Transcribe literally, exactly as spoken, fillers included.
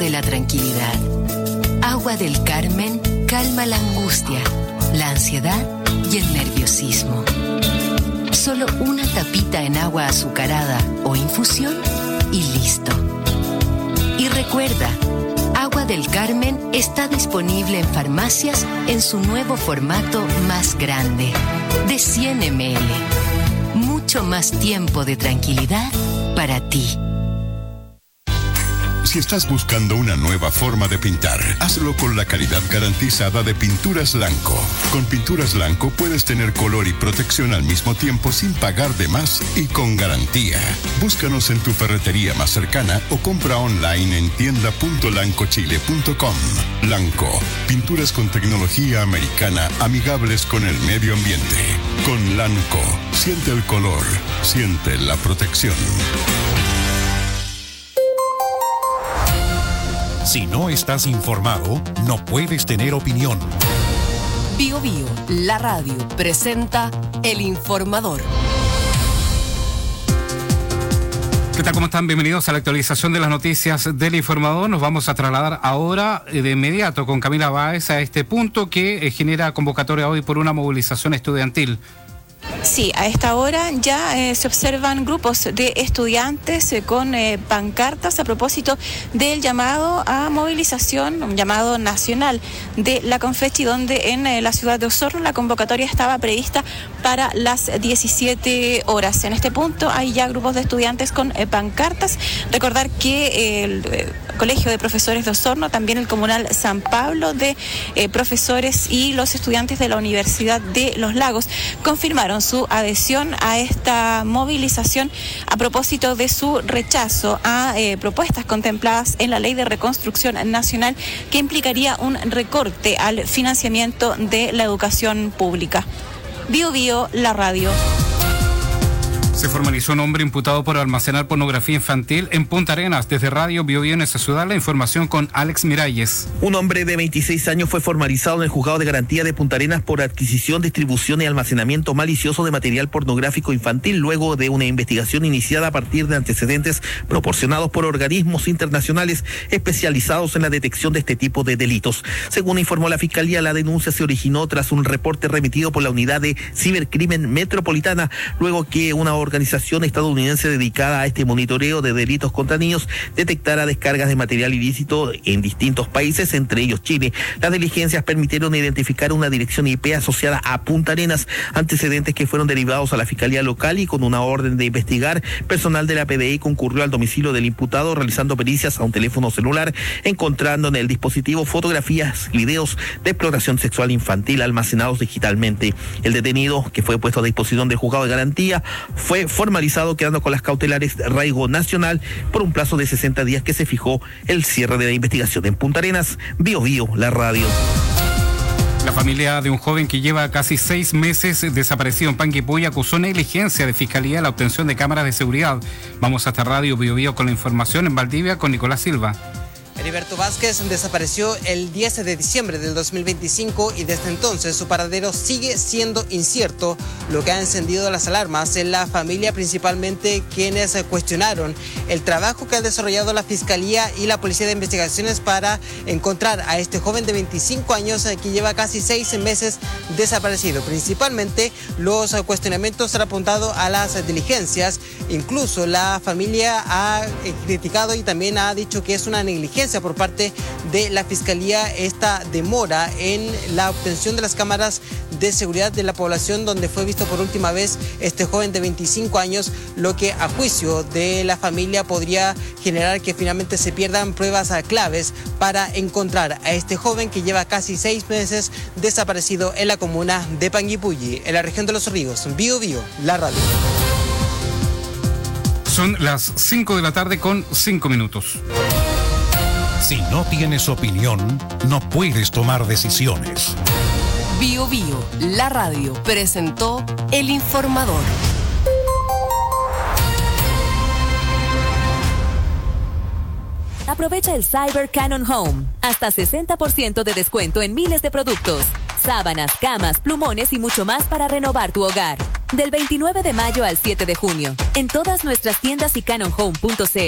de la tranquilidad. Agua del Carmen calma la angustia, la ansiedad y el nerviosismo. Solo una tapita en agua azucarada o infusión y listo. Y recuerda, Agua del Carmen está disponible en farmacias en su nuevo formato más grande, de cien mililitros. Mucho más tiempo de tranquilidad para ti. Si estás buscando una nueva forma de pintar, hazlo con la calidad garantizada de Pinturas Lanco. Con Pinturas Lanco puedes tener color y protección al mismo tiempo sin pagar de más y con garantía. Búscanos en tu ferretería más cercana o compra online en tienda punto lanco chile punto com. Lanco, pinturas con tecnología americana amigables con el medio ambiente. Con Lanco, siente el color, siente la protección. Si no estás informado, no puedes tener opinión. Bio Bio, la radio, presenta El Informador. ¿Qué tal? ¿Cómo están? Bienvenidos a la actualización de las noticias del Informador. Nos vamos a trasladar ahora de inmediato con Camila Báez a este punto que genera convocatoria hoy por una movilización estudiantil. Sí, a esta hora ya eh, se observan grupos de estudiantes eh, con eh, pancartas a propósito del llamado a movilización, un llamado nacional de la Confechi, donde en eh, la ciudad de Osorno la convocatoria estaba prevista para las diecisiete horas. En este punto hay ya grupos de estudiantes con eh, pancartas. Recordar que eh, el eh, Colegio de Profesores de Osorno, también el Comunal San Pablo de eh, Profesores y los estudiantes de la Universidad de Los Lagos confirmaron su adhesión a esta movilización a propósito de su rechazo a eh, propuestas contempladas en la Ley de Reconstrucción Nacional que implicaría un recorte al financiamiento de la educación pública. Bio Bio, la radio. Se formalizó un hombre imputado por almacenar pornografía infantil en Punta Arenas. Desde Radio Bio Bio en esa ciudad, la información con Alex Miralles. Un hombre de veintiséis años fue formalizado en el Juzgado de Garantía de Punta Arenas por adquisición, distribución y almacenamiento malicioso de material pornográfico infantil, luego de una investigación iniciada a partir de antecedentes proporcionados por organismos internacionales especializados en la detección de este tipo de delitos. Según informó la Fiscalía, la denuncia se originó tras un reporte remitido por la Unidad de Cibercrimen Metropolitana, luego que una organización estadounidense dedicada a este monitoreo de delitos contra niños detectara descargas de material ilícito en distintos países, entre ellos Chile. Las diligencias permitieron identificar una dirección I P asociada a Punta Arenas, antecedentes que fueron derivados a la Fiscalía Local, y con una orden de investigar, personal de la P D I concurrió al domicilio del imputado realizando pericias a un teléfono celular, encontrando en el dispositivo fotografías y videos de explotación sexual infantil almacenados digitalmente. El detenido, que fue puesto a disposición del Juzgado de Garantía, fue formalizado, quedando con las cautelares de arraigo nacional por un plazo de sesenta días que se fijó el cierre de la investigación en Punta Arenas. Bio Bio, la radio. La familia de un joven que lleva casi seis meses desaparecido en Panguipulli acusó negligencia de Fiscalía en la obtención de cámaras de seguridad. Vamos hasta Radio Bio Bio con la información en Valdivia con Nicolás Silva. Heriberto Vázquez desapareció el diez de diciembre del dos mil veinticinco y desde entonces su paradero sigue siendo incierto, lo que ha encendido las alarmas en la familia, principalmente quienes cuestionaron el trabajo que ha desarrollado la Fiscalía y la Policía de Investigaciones para encontrar a este joven de veinticinco años que lleva casi seis meses desaparecido. Principalmente los cuestionamientos han apuntado a las diligencias. Incluso la familia ha criticado y también ha dicho que es una negligencia por parte de la Fiscalía esta demora en la obtención de las cámaras de seguridad de la población donde fue visto por última vez este joven de veinticinco años, lo que a juicio de la familia podría generar que finalmente se pierdan pruebas claves para encontrar a este joven que lleva casi seis meses desaparecido en la comuna de Panguipulli, en la región de Los Ríos. Bio Bio, la radio. Son las cinco de la tarde con cinco minutos. Si no tienes opinión, no puedes tomar decisiones. Bio Bio, la radio, presentó El Informador. Aprovecha el Cyber Canon Home. Hasta sesenta por ciento de descuento en miles de productos. Sábanas, camas, plumones y mucho más para renovar tu hogar. Del veintinueve de mayo al siete de junio. En todas nuestras tiendas y canon home punto c l.